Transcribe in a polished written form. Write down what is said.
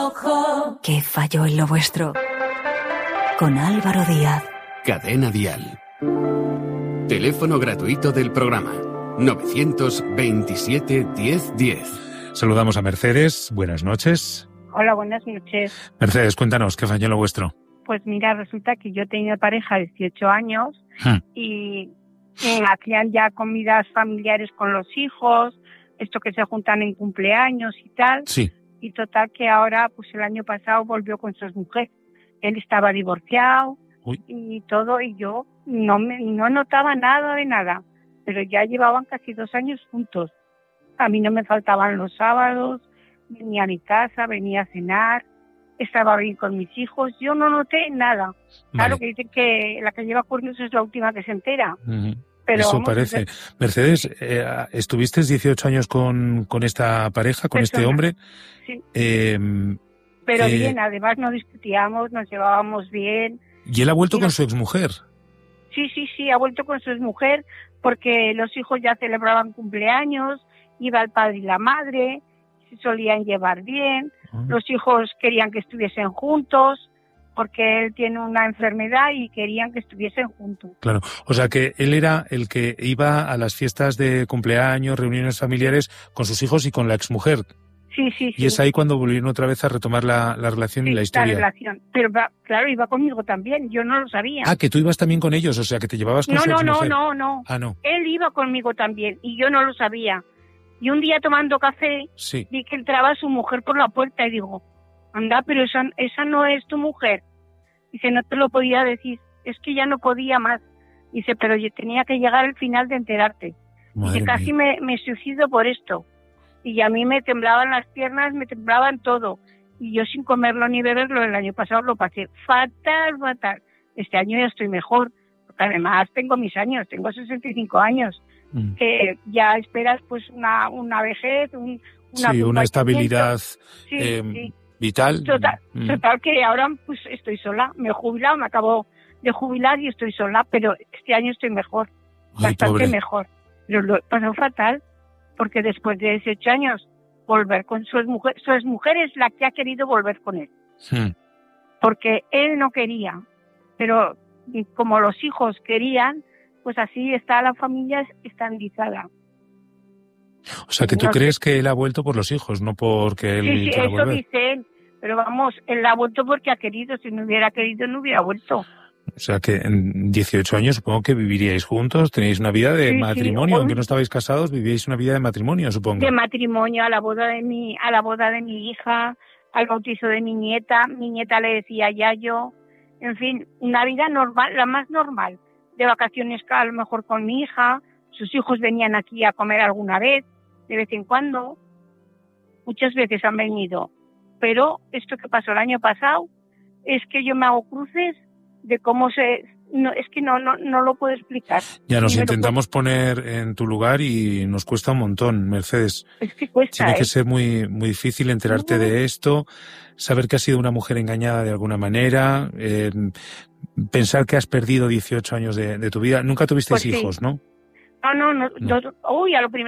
¿Qué falló en lo vuestro? Con Álvaro Díaz. Cadena Dial. Teléfono gratuito del programa 927 1010. Saludamos a Mercedes. Buenas noches. Hola, buenas noches. Mercedes, cuéntanos, ¿qué falló en lo vuestro? Pues mira, resulta que yo tenía pareja de 18 años y hacían ya comidas familiares con los hijos, esto que se juntan en cumpleaños y tal. Sí. Y total que ahora, pues el año pasado volvió con su mujer. Él estaba divorciado. Uy. Y todo, y yo no notaba nada de nada, pero ya llevaban casi 2 años juntos. A mí no me faltaban los sábados, venía a mi casa, venía a cenar, estaba bien con mis hijos, yo no noté nada. Vale. Claro que dicen que la que lleva cuernos es la última que se entera. Uh-huh. Pero eso parece. Mercedes, ¿estuviste 18 años con esta pareja, con este hombre? Sí. Pero bien, además no discutíamos, nos llevábamos bien. ¿Y él ha vuelto con su exmujer? Sí, ha vuelto con su exmujer porque los hijos ya celebraban cumpleaños, iba el padre y la madre, se solían llevar bien, los hijos querían que estuviesen juntos porque él tiene una enfermedad y querían que estuviesen juntos. Claro, o sea que él era el que iba a las fiestas de cumpleaños, reuniones familiares con sus hijos y con la exmujer. Sí. Y es ahí cuando volvieron otra vez a retomar la relación y la historia. La relación. Pero claro, iba conmigo también, yo no lo sabía. Ah, que tú ibas también con ellos, o sea, que te llevabas con su exmujer. No. Ah, no. Él iba conmigo también y yo no lo sabía. Y un día tomando café, vi que entraba su mujer por la puerta y digo, anda, pero esa no es tu mujer. Dice, no te lo podía decir, es que ya no podía más. Dice, pero yo tenía que llegar al final de enterarte. Dice, casi me suicido por esto. Y a mí me temblaban las piernas, me temblaban todo. Y yo sin comerlo ni beberlo, el año pasado lo pasé fatal. Este año ya estoy mejor, porque además tengo mis años, tengo 65 años. Que ya esperas pues una vejez, una estabilidad vital. Total que ahora pues estoy sola, me he jubilado, me acabo de jubilar y estoy sola, pero este año estoy mejor, bastante mejor. Pero lo he pasado fatal. Porque después de 18 años volver con su exmujer es la que ha querido volver con él. Porque él no quería, pero como los hijos querían, pues así está la familia estandizada. O sea, que tú crees que él ha vuelto por los hijos, no porque él quiera volver. Sí, eso dice él. Pero vamos, él ha vuelto porque ha querido. Si no hubiera querido, no hubiera vuelto. O sea que en 18 años supongo que viviríais juntos, teníais una vida de matrimonio, aunque no estabais casados, vivíais una vida de matrimonio, supongo. De matrimonio, a la boda de mi hija, al bautizo de mi nieta le decía Yayo, en fin, una vida normal, la más normal, de vacaciones a lo mejor con mi hija, sus hijos venían aquí a comer alguna vez, de vez en cuando, muchas veces han venido, pero esto que pasó el año pasado es que yo me hago cruces de cómo es que no lo puedo explicar. Ya nos intentamos poner en tu lugar y nos cuesta un montón, Mercedes. Es que cuesta. Tiene que ser muy, muy difícil enterarte de esto, saber que has sido una mujer engañada de alguna manera, pensar que has perdido 18 años de tu vida. Nunca tuvisteis hijos, ¿no? No. A lo primero